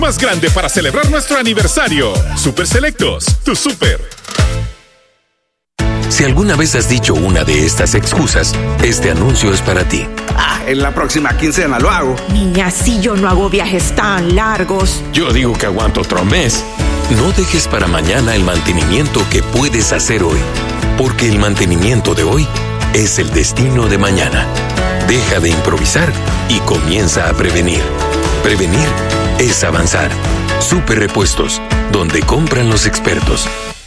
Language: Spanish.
más grande para celebrar nuestro aniversario. Super Selectos, tu super. Si alguna vez has dicho una de estas excusas, este anuncio es para ti. En la próxima quincena lo hago. Niña, si yo no hago viajes tan largos. Yo digo que aguanto otro mes. No dejes para mañana el mantenimiento que puedes hacer hoy, porque el mantenimiento de hoy es el destino de mañana. Deja de improvisar y comienza a prevenir. Prevenir es avanzar. Super Repuestos, donde compran los expertos.